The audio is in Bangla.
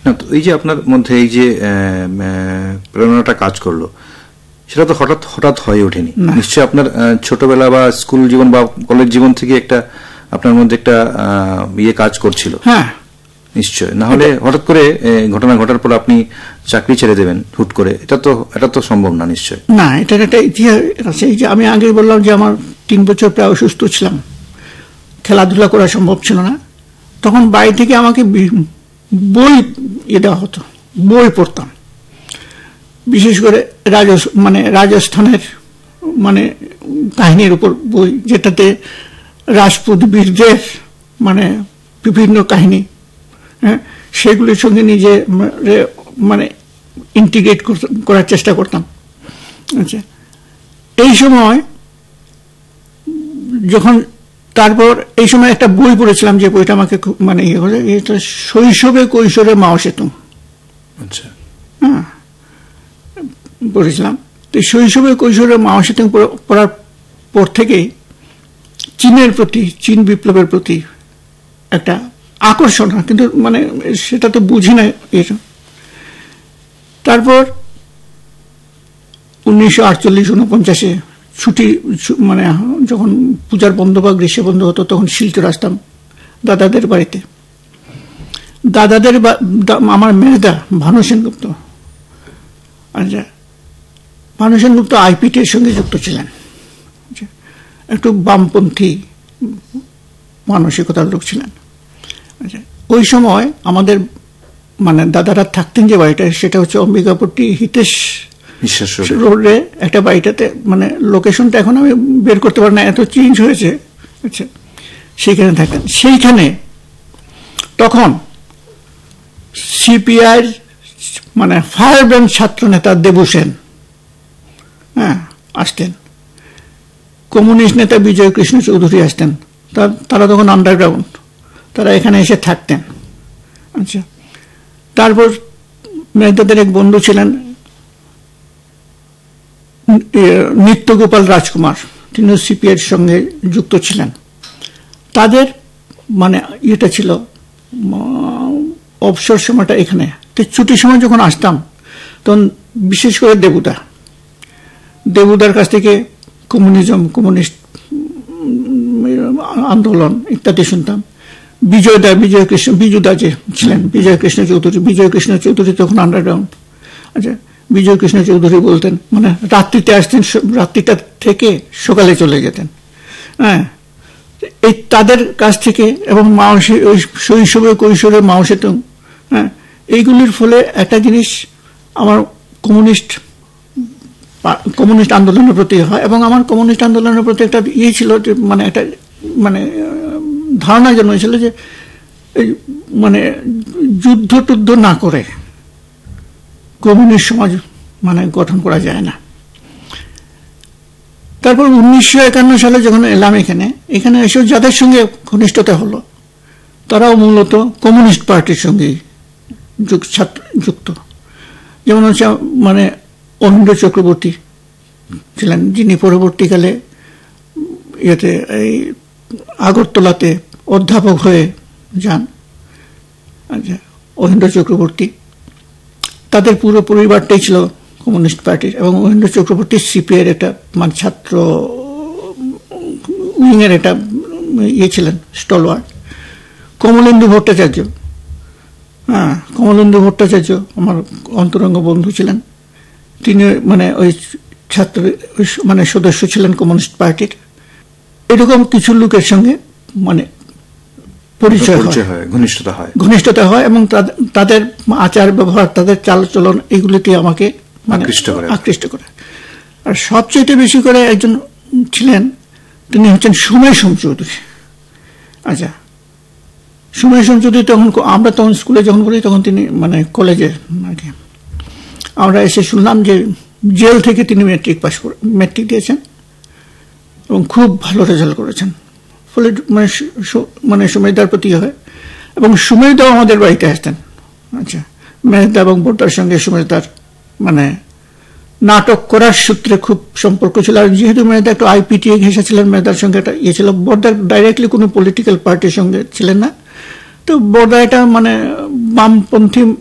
না, তো এই যে আপনার মধ্যে এই যে প্রেরণাটা কাজ করলো, সেটা তো হঠাৎ হঠাৎ হয়ে ওঠেনি নিশ্চয়ই। আপনার ছোটবেলা বা স্কুল জীবন বা কলেজ জীবন থেকে একটা আপনার মধ্যে একটা কাজ করছিল। হ্যাঁ, নিশ্চয়। না হলে হঠাৎ করে ঘটনা ঘটার পর আপনি চাকরি ছেড়ে দেবেন হুট করে, এটা তো সম্ভব না নিশ্চয়। না, এটার একটা ইতিহাস আছে। এই যে আমি আগে বললাম যে আমার 3 বছর প্রায় অসুস্থ ছিলাম, খেলাধুলা করা সম্ভব ছিল না। তখন বাড়ি থেকে আমাকে বই দেওয়া হতো, বই পড়তাম। বিশেষ করে রাজস্থানের কাহিনীর উপর বই, যেটাতে রাজপুত বীরদের বিভিন্ন কাহিনী, হ্যাঁ, সেগুলির সঙ্গে নিজে ইন্টিগ্রেট করার চেষ্টা করতাম। আচ্ছা, এই সময় তারপর এই সময় একটা বই পড়েছিলাম, যে বইটা আমাকে খুব এটা শৈশবে কৈশোরে মাও সেতুং। আচ্ছা, হ্যাঁ, পড়েছিলাম। তো শৈশবে কৈশোরে মাও সেতুং পড়ার পর থেকেই চীন বিপ্লবের প্রতি একটা আকর্ষণ, কিন্তু সেটা তো বুঝি না। তারপর 1948-49 ছুটি, যখন পূজার বন্ধ বা গ্রীষ্ম বন্ধ হতো, তখন শিলচর আসতাম দাদাদের বাড়িতে। আমার মেয়েদা ভানু সেনগুপ্ত, আচ্ছা, ভানু সেনগুপ্ত আইপিটির সঙ্গে যুক্ত ছিলেন, একটু বামপন্থী মানসিকতার লোক ছিলেন। আচ্ছা, ওই সময় আমাদের দাদারা থাকতেন যে বাড়িটা, সেটা হচ্ছে অম্বিকাপট্টি হিতেশ রোডে একটা বাড়িটাতে, লোকেশনটা এখন আমি বের করতে পারি না, এত চেঞ্জ হয়েছে। আচ্ছা, সেইখানে থাকতেন। সেইখানে তখন সিপিআই ফায়ার ব্র্যান্ড ছাত্র নেতা দেবু সেন, হ্যাঁ, আসতেন। কমিউনিস্ট নেতা বিজয় কৃষ্ণ চৌধুরী আসতেন। তারা তখন আন্ডারগ্রাউন্ড, তারা এখানে এসে থাকতেন। আচ্ছা, তারপর মেয়েদের এক বন্ধু ছিলেন নিত্যগোপাল রাজকুমার, তিনি সিপিআই এর সঙ্গে যুক্ত ছিলেন। তাদের ইয়েটা ছিল অবসর সময়টা এখানে। তো ছুটির সময় যখন আসতাম, তখন বিশেষ করে দেবুদার কাছ থেকে কমিউনিস্ট আন্দোলন ইত্যাদি শুনতাম। বিজুদা যে ছিলেন, বিজয় কৃষ্ণ চৌধুরী তখন আন্ডারগ্রাউন্ড। আচ্ছা, বিজয় কৃষ্ণ চৌধুরী বলতেন রাত্রিতে আসতেন, রাত্রিটা থেকে সকালে চলে যেতেন। হ্যাঁ, এই তাদের কাছ থেকে, এবং শৈশবে কৈশোরে মাও সেতুং, হ্যাঁ, এইগুলির ফলে একটা জিনিস আমার কমিউনিস্ট আন্দোলনের প্রতি হয়, এবং আমার কমিউনিস্ট আন্দোলনের প্রতি একটা ছিল, যে একটা ধারণা জন্মেছিল যে যুদ্ধ টুদ্ধ না করে কমিউনিস্ট সমাজ গঠন করা যায় না। তারপর 1951 সালে যখন এলাম এখানে এসে যাদের সঙ্গে ঘনিষ্ঠতা হলো, তারাও মূলত কমিউনিস্ট পার্টির সঙ্গে যুক্ত। যেমন হচ্ছে অহিন্দ্র চক্রবর্তী ছিলেন, যিনি পরবর্তীকালে এই আগরতলাতে অধ্যাপক হয়ে যান। আচ্ছা, অহিন্দ্র চক্রবর্তী, তাদের পুরো পরিবারটাই ছিল কমিউনিস্ট পার্টির, এবং অহিন্দ্র চক্রবর্তী সিপিআই এর একটা ছাত্র উইং এর একটা ছিলেন, স্টলওয়ার্ড। কমলেন্দু ভট্টাচার্য, হ্যাঁ, কমলেন্দু ভট্টাচার্য আমার অন্তরঙ্গ বন্ধু ছিলেন। তিনি ওই ছাত্র সদস্য ছিলেন কমিউনিস্ট পার্টির। এরকম কিছু লোকের সঙ্গে পরিচয় হয়, ঘনিষ্ঠতা হয়, এবং তাদের আচার ব্যবহার, তাদের চালচলন, এগুলিতে আমাকে আকৃষ্ট করে। আর সবচেয়ে বেশি করে একজন ছিলেন, তিনি হচ্ছেন সুমেশ চৌধুরী। আচ্ছা, সুমেশ চৌধুরী আমরা তখন স্কুলে যখন পড়ি, তখন তিনি কলেজে আর কি, আমরা এসে শুনলাম যে জেল থেকে তিনি মেট্রিক দিয়েছেন এবং খুব ভালো রেজাল্ট করেছেন। ফলে সুমেশদার প্রতি হয়, এবং সুমেশদাও আমাদের বাড়িতে আসতেন। আচ্ছা, মেহদা এবং বোর্দার সঙ্গে সুমেশদার নাটক করার সূত্রে খুব সম্পর্ক ছিল। আর যেহেতু মেহদা একটু আইপিটিএ ঘেঁষা ছিলেন, মেহদার সঙ্গে একটা ছিল। বোর্দার ডাইরেক্টলি কোনো পলিটিক্যাল পার্টির সঙ্গে ছিলেন না। তো বোর্দা এটা বামপন্থী